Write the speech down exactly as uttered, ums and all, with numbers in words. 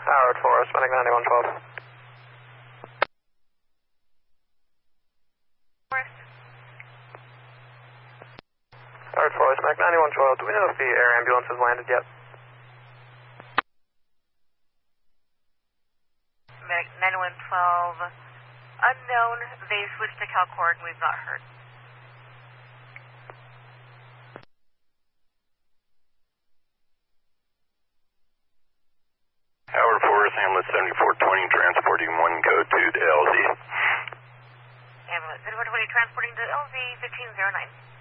Howard Forest, Medic ninety-one twelve. Forest. Howard Forest, Medic ninety-one twelve. Do we know if the air ambulance has landed yet? Medic ninety-one twelve. Unknown. They switched to CalCord and we've not heard. Howard Forest, ambulance seventy-four twenty, transporting one code to the L Z. Ambulance seventy-four twenty, transporting to L Z fifteen oh nine.